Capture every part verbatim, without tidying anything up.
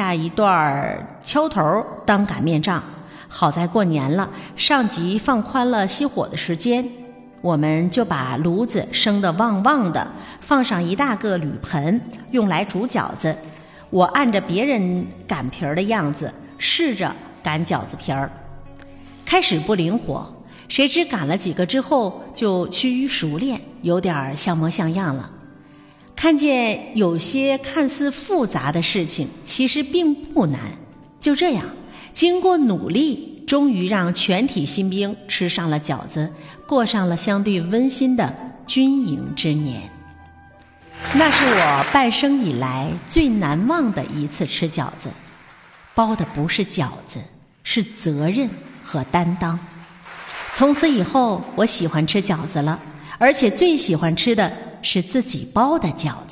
下一段敲头当擀面杖。好在过年了，上级放宽了熄火的时间，我们就把炉子升得旺旺的，放上一大个铝盆，用来煮饺子。我按着别人擀皮儿的样子试着擀饺子皮儿，开始不灵活，谁知擀了几个之后就趋于熟练，有点像模像样了。看见有些看似复杂的事情其实并不难，就这样经过努力，终于让全体新兵吃上了饺子，过上了相对温馨的军营之年。那是我半生以来最难忘的一次吃饺子，包的不是饺子，是责任和担当。从此以后，我喜欢吃饺子了，而且最喜欢吃的是自己包的饺子。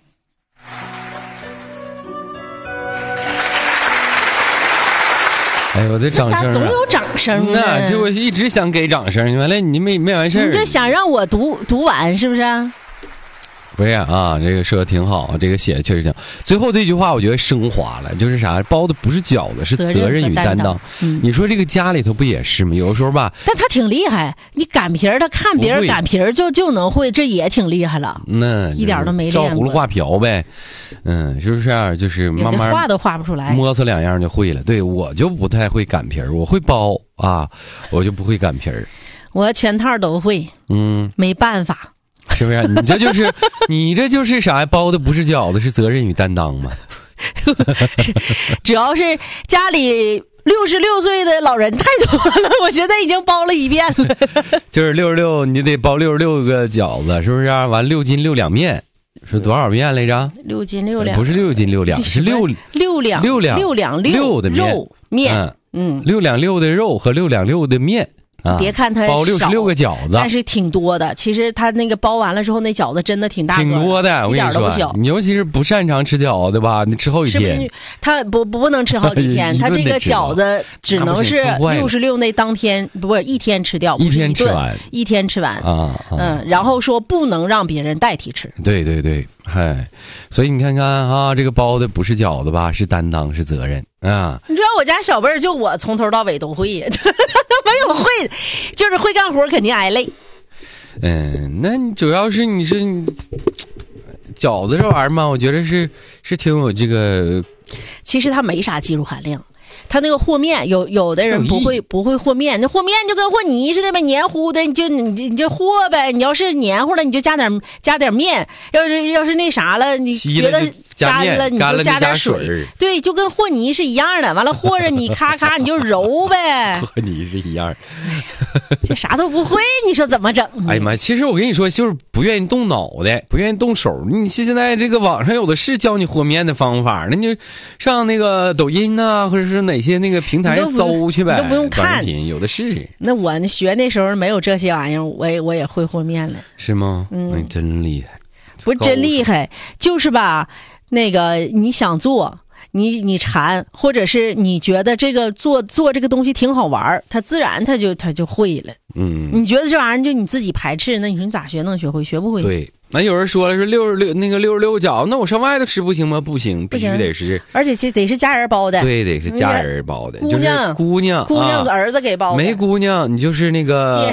哎呦，我这掌声、啊、 咋总有掌声呢？ 那就我一直想给掌声，原来你没没完事儿。 你就想让我读读完是不是？ 不是啊，这个说的挺好，这个写的确实挺好。最后这句话我觉得升华了，就是啥，包的不是饺子，是责任与担当。嗯、你说这个家里头不也是吗？有的时候吧， 但他挺厉害，你擀皮儿，他看别人擀皮儿就就能会，这也挺厉害了。 那一点都没练过。 照葫芦画瓢呗，嗯，是不是、啊？就是慢慢画都画不出来， 摸索两样就会了。对，我就不太会擀皮儿，我会包啊，我就不会擀皮儿。 我全套都会，嗯，没办法。 是不是？你这就是你这就是啥？包的不是饺子，是责任与担当嘛？ 是，主要是家里六十六岁的老人太多了，我现在已经包了一遍了。 就是六十六，你得包六十六个饺子，是不是、啊？完六斤六两面，是多少面来着？ 六斤六两， 不是六斤六两，是六六两六两六两六的面肉面，嗯， 六两六的肉和六两六的面。啊、 别看它包六十六个饺子， 但是挺多的。其实它那个包完了之后，那饺子真的挺大个， 挺多的。我跟你说，你尤其是不擅长吃饺子吧，你吃好几天。 它不不能吃好几天，它这个饺子只能是六十六那当天不是一天吃掉， 一天吃完， 一天吃完啊。 嗯，然后说不能让别人代替吃。 对对对，嗨，所以你看看啊，这个包的不是饺子吧，是担当，是责任啊。 你知道我家小辈儿就我从头到尾都会，没有会，就是会干活肯定挨累。 嗯，那你主要是你是饺子这玩意儿嘛，我觉得是是挺有这个。 其实它没啥技术含量。他那个和面，有有的人不会不会和面，那和面就跟和泥似的呗，黏糊的，你就你你就和呗。你要是黏糊了，你就加点加点面；要是要是那啥了，你觉得干了，你就加点水。对，就跟和泥是一样的。完了和着你咔咔你就揉呗。 和泥是一样。 这啥都不会，你说怎么整？ 哎呀妈！其实我跟你说，就是不愿意动脑袋，不愿意动手。你现在这个网上有的是教你和面的方法，那你就上那个抖音啊，或者是哪些那个平台搜去呗， 都不用看， 有的是。 那我学那时候没有这些玩意儿，我也我也会和面了。 是吗？嗯，你真厉害。 不是真厉害，就是吧，那个你想做。你你馋，或者是你觉得这个做做这个东西挺好玩，他自然他就他就会了。嗯，你觉得这玩意儿就你自己排斥，那你说你咋学能学会？学不会。 对，那有人说了，说六十六那个六十六个饺子，那我上外头吃不行吗？不行，必须得是， 而且这得是家人包的。 对，得是家人包的。 姑娘， 就是、姑娘， 姑娘的儿子给包的。 没姑娘，你就是那个。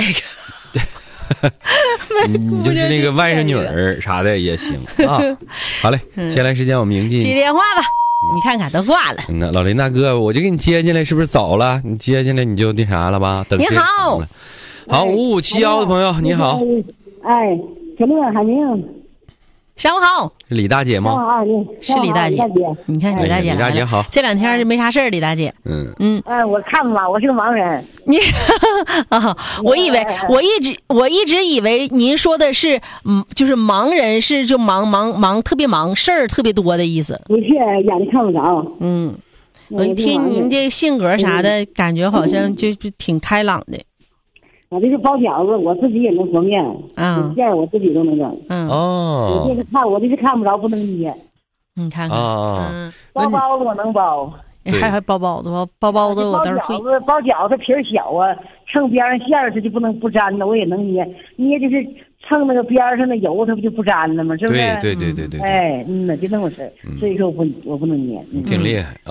你就是那个外甥女儿啥的也行啊。好嘞，接下来时间我们迎进接电话吧。你看看都挂了。 那老林大哥，我就给你接进来，是不是早了？你接进来你就那啥了吧？等你好， 好五五七幺的朋友你好。 哎，小乐海明。 上午好， 是李大姐吗？ 啊， 是李大姐。你看李大姐， 李大姐好。 这两天就没啥事儿，李大姐。 嗯嗯。哎，我看吧，我是个盲人。 你啊，我以为我一直我一直以为您说的是嗯，就是盲人是就忙忙忙特别忙，事儿特别多的意思。 不是，眼睛看不着。 嗯，我听您这性格啥的，感觉好像就挺开朗的。 我这是包饺子，我自己也能和面，嗯，馅我自己都能整， 嗯哦， 我这是看我这是看不着，不能捏， 你看看啊， 嗯，包包子我能包， 还还包包子，包包包子我倒是会。 包饺子包饺子皮儿小啊，蹭边上馅儿它就不能不粘的，我也能捏，捏就是蹭那个边上的油，它不就不粘了吗？是不是？ 对对对对对。 哎，嗯呐，就那么事儿，所以说我不我不能捏， 挺厉害。